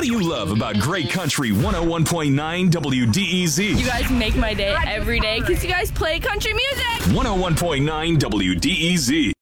do you love about Great Country 101.9 WDEZ? You guys make my day every day because you guys play country music. 101.9 WDEZ.